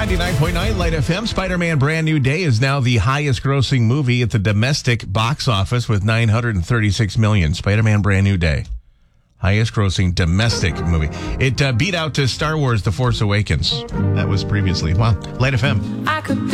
99.9 Light FM. Spider-Man Brand New Day is now the highest grossing movie at the domestic box office with $936 million. Spider-Man Brand New Day. Highest grossing domestic movie. It beat out to Star Wars The Force Awakens. That was previously. Wow. Light FM. I could be